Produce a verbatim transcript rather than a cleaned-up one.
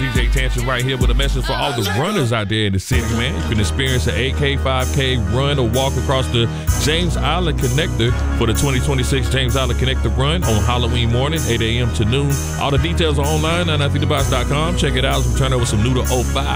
D J Tantrum right here with a message for all the runners out there in the city, man. You can experience an eight K, five K run or walk across the James Island Connector for the twenty twenty-six James Island Connector Run on Halloween morning, eight a.m. to noon. All the details are online at nine fifty box dot com. Check it out as we turn over some Nuda oh five.